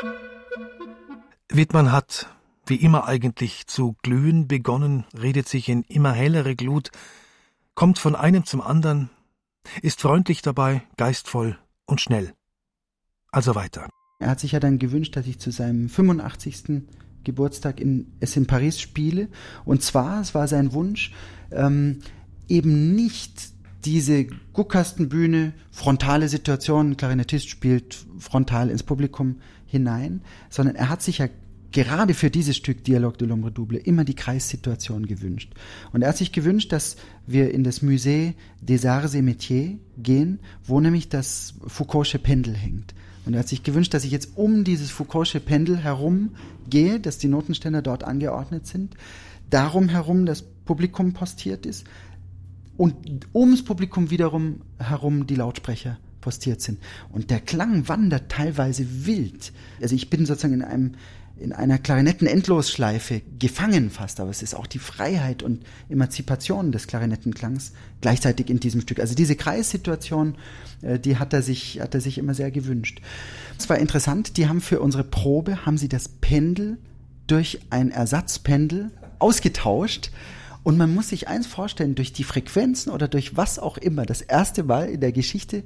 Widmann hat, wie immer eigentlich, zu glühen begonnen, redet sich in immer hellere Glut, kommt von einem zum anderen, ist freundlich dabei, geistvoll und schnell. Also weiter. Er hat sich ja dann gewünscht, dass ich zu seinem 85. Geburtstag es in Paris spiele. Und zwar, es war sein Wunsch, eben nicht diese Guckkastenbühne, frontale Situation, ein Klarinettist spielt frontal ins Publikum hinein, sondern er hat sich ja gerade für dieses Stück Dialogue de l'Ombre Double immer die Kreissituation gewünscht. Und er hat sich gewünscht, dass wir in das Musée des Arts et Métiers gehen, wo nämlich das Foucault'sche Pendel hängt. Und er hat sich gewünscht, dass ich jetzt um dieses Foucault'sche Pendel herum gehe, dass die Notenständer dort angeordnet sind, darum herum das Publikum postiert ist und ums Publikum wiederum herum die Lautsprecher postiert sind. Und der Klang wandert teilweise wild. Also ich bin sozusagen in einer Klarinetten-Endlosschleife gefangen fast, aber es ist auch die Freiheit und Emanzipation des Klarinettenklangs gleichzeitig in diesem Stück. Also diese Kreissituation, die hat er sich immer sehr gewünscht. Es war interessant, die haben für unsere Probe, das Pendel durch ein Ersatzpendel ausgetauscht. Und man muss sich eins vorstellen, durch die Frequenzen oder durch was auch immer, das erste Mal in der Geschichte,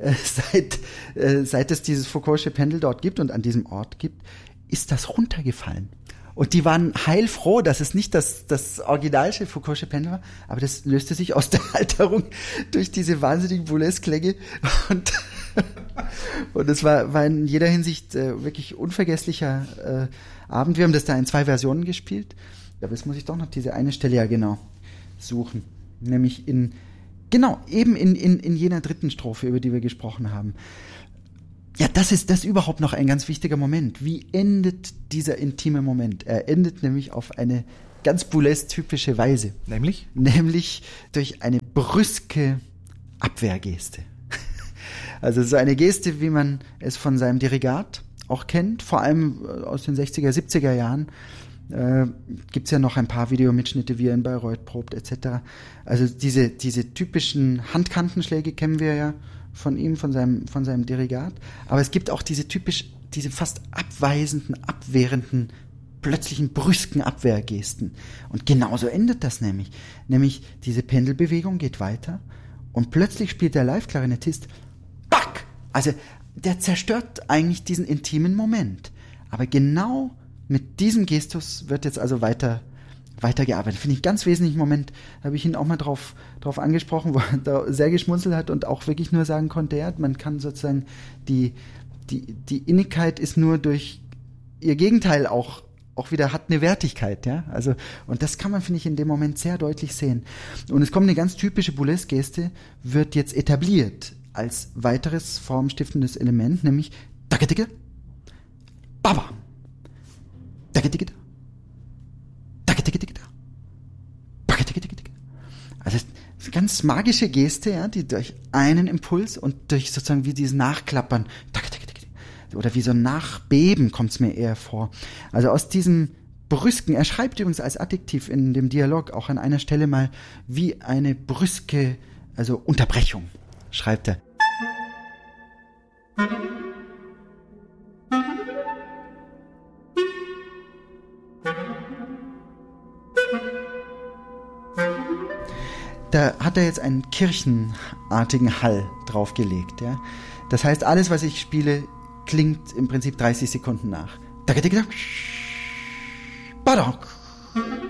seit es dieses Foucault'sche Pendel dort gibt und an diesem Ort gibt, ist das runtergefallen. Und die waren heilfroh, dass es nicht das originalste Foucault'sche Pendel war, aber das löste sich aus der Halterung durch diese wahnsinnigen Boulez-Klänge. Und es war in jeder Hinsicht wirklich unvergesslicher Abend. Wir haben das da in 2 Versionen gespielt. Aber jetzt muss ich doch noch diese eine Stelle ja genau suchen. Nämlich in jener 3. Strophe, über die wir gesprochen haben. Ja, das ist überhaupt noch ein ganz wichtiger Moment. Wie endet dieser intime Moment? Er endet nämlich auf eine ganz Boulez-typische Weise. Nämlich? Nämlich durch eine brüske Abwehrgeste. Also so eine Geste, wie man es von seinem Dirigat auch kennt, vor allem aus den 60er, 70er Jahren. Gibt es ja noch ein paar Videomitschnitte, wie er in Bayreuth probt, etc. Also diese typischen Handkantenschläge kennen wir ja von ihm, von seinem Dirigat. Aber es gibt auch diese fast abweisenden, abwehrenden, plötzlichen, brüsken Abwehrgesten. Und genauso endet das nämlich. Nämlich diese Pendelbewegung geht weiter und plötzlich spielt der Live-Klarinettist Back! Also der zerstört eigentlich diesen intimen Moment. Aber genau mit diesem Gestus wird jetzt also weitergearbeitet. Finde ich einen ganz wesentlichen Moment, habe ich ihn auch mal drauf angesprochen, wo er da sehr geschmunzelt hat und auch wirklich nur sagen konnte, ja, man kann sozusagen die Innigkeit ist nur durch ihr Gegenteil auch wieder hat eine Wertigkeit, ja. Also, und das kann man, finde ich, in dem Moment sehr deutlich sehen. Und es kommt eine ganz typische Boulez-Geste, wird jetzt etabliert als weiteres formstiftendes Element, nämlich Dacke, Baba. Also das ist eine ganz magische Geste, ja, die durch einen Impuls und durch sozusagen wie dieses Nachklappern oder wie so ein Nachbeben kommt es mir eher vor. Also aus diesem brüsken, er schreibt übrigens als Adjektiv in dem Dialog auch an einer Stelle mal wie eine brüske, also Unterbrechung, schreibt er. Da hat er jetzt einen kirchenartigen Hall draufgelegt. Ja? Das heißt, alles, was ich spiele, klingt im Prinzip 30 Sekunden nach.